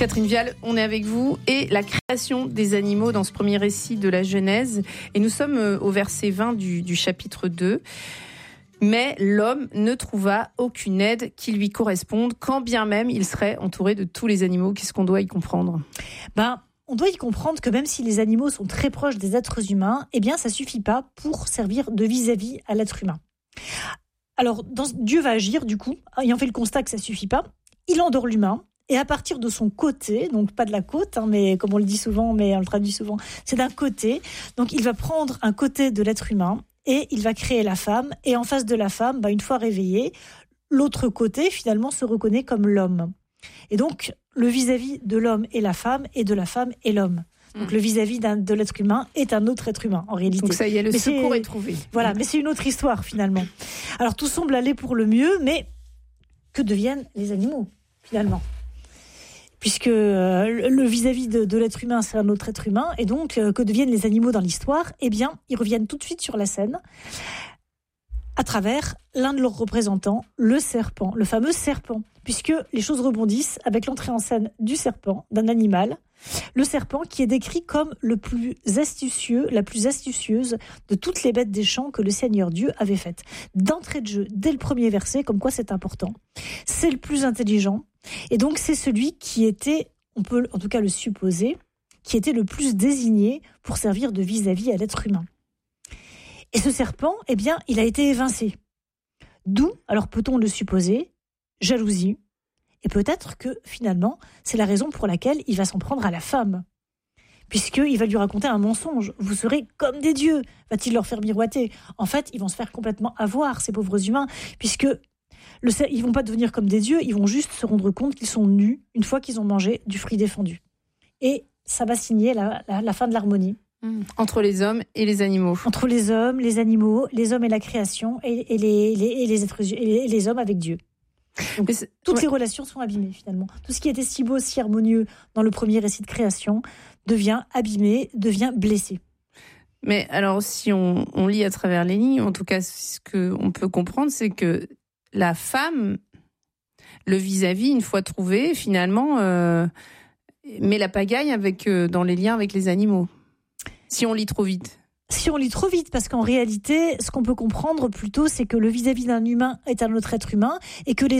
Catherine Vial, on est avec vous et la création des animaux dans ce premier récit de la Genèse. Et nous sommes au verset 20 du chapitre 2. Mais l'homme ne trouva aucune aide qui lui corresponde, quand bien même il serait entouré de tous les animaux. Qu'est-ce qu'on doit y comprendre ? On doit y comprendre que même si les animaux sont très proches des êtres humains, eh bien ça suffit pas pour servir de vis-à-vis à l'être humain. Alors Dieu va agir du coup, ayant fait le constat que ça suffit pas, il endort l'humain. Et à partir de son côté, donc pas de la côte, mais comme on le dit souvent, mais on le traduit souvent, c'est d'un côté. Donc il va prendre un côté de l'être humain et il va créer la femme. Et en face de la femme, une fois réveillée, l'autre côté finalement se reconnaît comme l'homme. Et donc le vis-à-vis de l'homme et la femme, et de la femme et l'homme. Donc le vis-à-vis de l'être humain est un autre être humain en réalité. Donc ça y est, le secours est trouvé. Voilà, mais c'est une autre histoire finalement. Alors tout semble aller pour le mieux, mais que deviennent les animaux finalement ? Puisque le vis-à-vis de l'être humain, c'est un autre être humain, et donc que deviennent les animaux dans l'histoire ? Eh bien, ils reviennent tout de suite sur la scène à travers l'un de leurs représentants, le serpent, le fameux serpent, puisque les choses rebondissent avec l'entrée en scène du serpent, d'un animal, le serpent qui est décrit comme le plus astucieux, la plus astucieuse de toutes les bêtes des champs que le Seigneur Dieu avait faites. D'entrée de jeu, dès le premier verset, comme quoi c'est important. C'est le plus intelligent, et donc c'est celui qui était, on peut en tout cas le supposer, qui était le plus désigné pour servir de vis-à-vis à l'être humain. Et ce serpent, eh bien, il a été évincé. D'où, alors peut-on le supposer, jalousie. Et peut-être que, finalement, c'est la raison pour laquelle il va s'en prendre à la femme. Puisqu'il va lui raconter un mensonge. Vous serez comme des dieux, va-t-il leur faire miroiter. En fait, ils vont se faire complètement avoir, ces pauvres humains, puisque ils vont pas devenir comme des dieux, ils vont juste se rendre compte qu'ils sont nus une fois qu'ils ont mangé du fruit défendu. Et ça va signer la fin de l'harmonie. Entre les hommes et les animaux. Entre les hommes, les animaux, les hommes et la création, et les êtres, et les hommes avec Dieu. Donc, toutes les relations sont abîmées finalement. Tout ce qui était si beau, si harmonieux dans le premier récit de création devient abîmé, devient blessé. Mais alors, si on lit à travers les lignes, en tout cas, ce qu'on peut comprendre, c'est que la femme, le vis-à-vis, une fois trouvé, finalement, met la pagaille dans les liens avec les animaux. Si on lit trop vite. Si on lit trop vite, parce qu'en réalité, ce qu'on peut comprendre plutôt, c'est que le vis-à-vis d'un humain est un autre être humain, et que les